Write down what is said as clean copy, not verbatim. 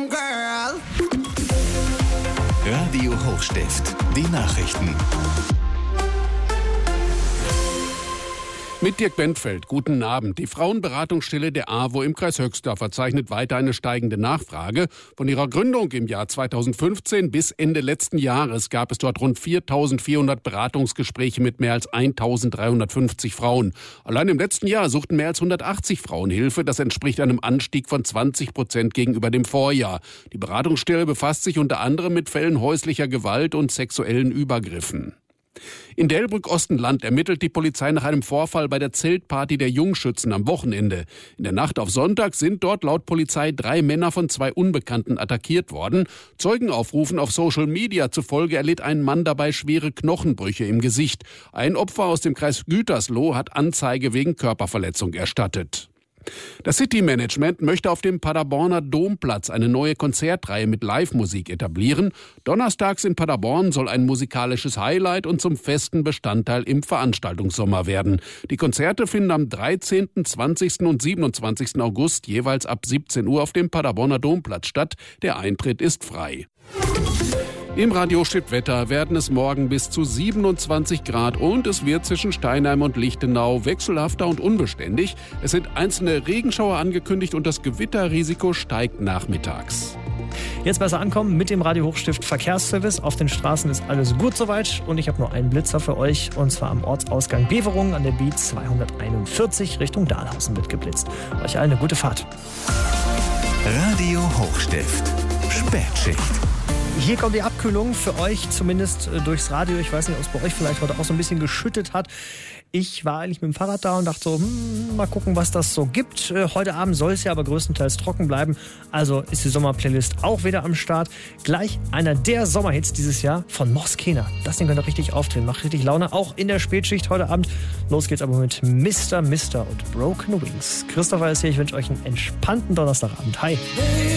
girl. Radio Hochstift, die Nachrichten. Mit Dirk Bentfeld, guten Abend. Die Frauenberatungsstelle der AWO im Kreis Höxter verzeichnet weiter eine steigende Nachfrage. Von ihrer Gründung im Jahr 2015 bis Ende letzten Jahres gab es dort rund 4.400 Beratungsgespräche mit mehr als 1.350 Frauen. Allein im letzten Jahr suchten mehr als 180 Frauen Hilfe. Das entspricht einem Anstieg von 20% gegenüber dem Vorjahr. Die Beratungsstelle befasst sich unter anderem mit Fällen häuslicher Gewalt und sexuellen Übergriffen. In Delbrück-Ostenland ermittelt die Polizei nach einem Vorfall bei der Zeltparty der Jungschützen am Wochenende. In der Nacht auf Sonntag sind dort laut Polizei 3 Männer von 2 Unbekannten attackiert worden. Zeugenaufrufen auf Social Media zufolge erlitt ein Mann dabei schwere Knochenbrüche im Gesicht. Ein Opfer aus dem Kreis Gütersloh hat Anzeige wegen Körperverletzung erstattet. Das City-Management möchte auf dem Paderborner Domplatz eine neue Konzertreihe mit Live-Musik etablieren. Donnerstags in Paderborn soll ein musikalisches Highlight und zum festen Bestandteil im Veranstaltungssommer werden. Die Konzerte finden am 13., 20. und 27. August jeweils ab 17 Uhr auf dem Paderborner Domplatz statt. Der Eintritt ist frei. Im Radio-Stipp-Wetter werden es morgen bis zu 27 Grad und es wird zwischen Steinheim und Lichtenau wechselhafter und unbeständig. Es sind einzelne Regenschauer angekündigt und das Gewitterrisiko steigt nachmittags. Jetzt besser ankommen mit dem Radio Hochstift Verkehrsservice. Auf den Straßen ist alles gut soweit und ich habe nur einen Blitzer für euch und zwar am Ortsausgang Beverungen an der B241 Richtung Dahlhausen wird geblitzt. Euch allen eine gute Fahrt. Radio Hochstift, Spätschicht. Hier kommt die Abkühlung für euch, zumindest durchs Radio. Ich weiß nicht, ob es bei euch vielleicht heute auch so ein bisschen geschüttet hat. Ich war eigentlich mit dem Fahrrad da und dachte so, mal gucken, was das so gibt. Heute Abend soll es ja aber größtenteils trocken bleiben. Also ist die Sommerplaylist auch wieder am Start. Gleich einer der Sommerhits dieses Jahr von Moskena. Das Ding könnte richtig aufdrehen, macht richtig Laune. Auch in der Spätschicht heute Abend. Los geht's aber mit Mr. und Broken Wings. Christopher ist hier, ich wünsche euch einen entspannten Donnerstagabend. Hi.